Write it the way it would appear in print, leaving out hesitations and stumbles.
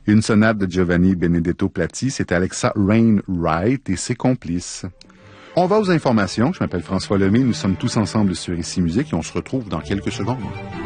Une sonate de Giovanni Benedetto Platti, c'est Alexa Wainwright et ses complices. On va aux informations. Je m'appelle François Lemay. Nous sommes tous ensemble sur Ici Musique et on se retrouve dans quelques secondes.